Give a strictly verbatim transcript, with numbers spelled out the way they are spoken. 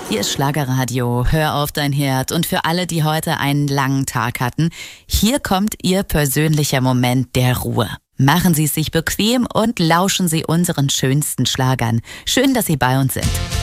Hier ist Schlagerradio, hör auf dein Herz. Und für alle, die heute einen langen Tag hatten, hier kommt Ihr persönlicher Moment der Ruhe. Machen Sie es sich bequem und lauschen Sie unseren schönsten Schlagern. Schön, dass Sie bei uns sind.